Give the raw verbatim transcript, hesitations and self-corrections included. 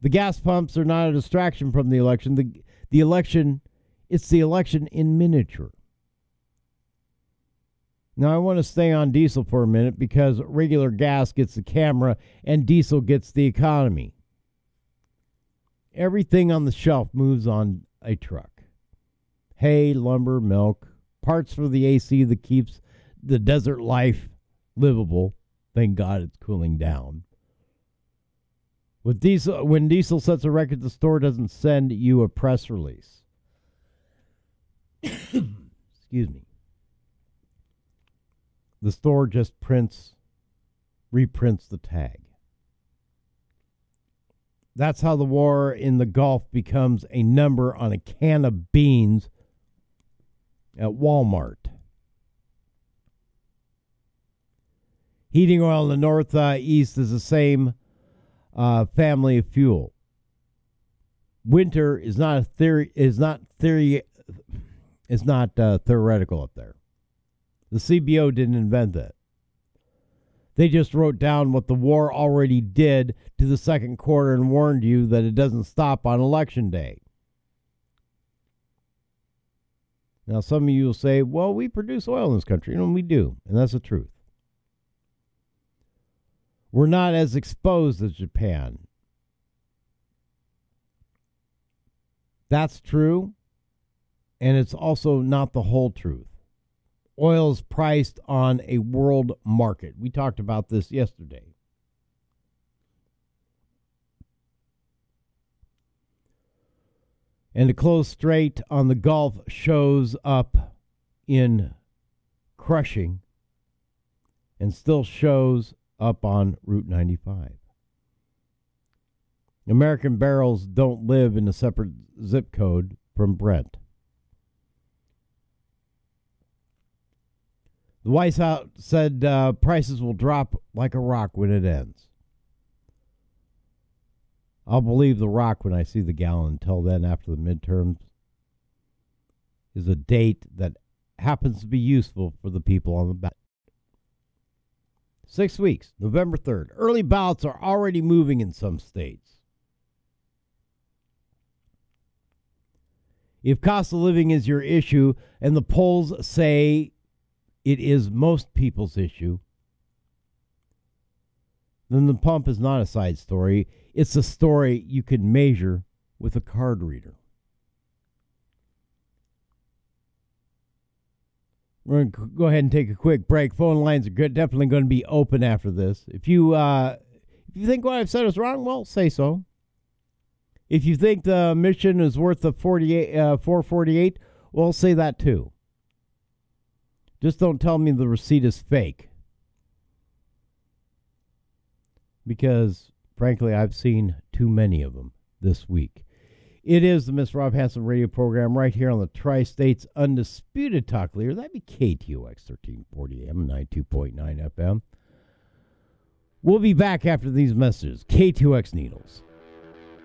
The gas pumps are not a distraction from the election. The, the election, it's the election in miniature. Now, I want to stay on diesel for a minute because regular gas gets the camera and diesel gets the economy. Everything on the shelf moves on a truck. Hay, lumber, milk, parts for the A C that keeps the desert life livable. Thank God it's cooling down. With diesel, when diesel sets a record, the store doesn't send you a press release. Excuse me. The store just prints, reprints the tag. That's how the war in the Gulf becomes a number on a can of beans at Walmart. Heating oil in the northeast is the same uh, family of fuel. Winter is not a theory. Is not theory. Is not uh, theoretical up there. The C B O didn't invent that. They just wrote down what the war already did to the second quarter and warned you that it doesn't stop on election day. Now, some of you will say, well, we produce oil in this country. And we do, and that's the truth. We're not as exposed as Japan. That's true, and it's also not the whole truth. Oil is priced on a world market. We talked about this yesterday. And the close straight on the Gulf shows up in crushing and still shows up on Route ninety-five. American barrels don't live in a separate zip code from Brent. The White House said uh, prices will drop like a rock when it ends. I'll believe the rock when I see the gallon. Until then, after the midterms, is a date that happens to be useful for the people on the ballot. Six weeks, November third. Early ballots are already moving in some states. If cost of living is your issue, and the polls say it is most people's issue, then the pump is not a side story. It's a story you can measure with a card reader. We're going to go ahead and take a quick break. Phone lines are good, definitely going to be open after this. If you uh, if you think what I've said is wrong, well, say so. If you think the mission is worth the forty-eight, uh, four forty-eight, well, say that too. Just don't tell me the receipt is fake. Because, frankly, I've seen too many of them this week. It is the Mister Rob Hanson radio program right here on the Tri-State's Undisputed Talk Leader. That'd be K T O X thirteen forty A M, ninety-two point nine F M. We'll be back after these messages. K T O X Needles.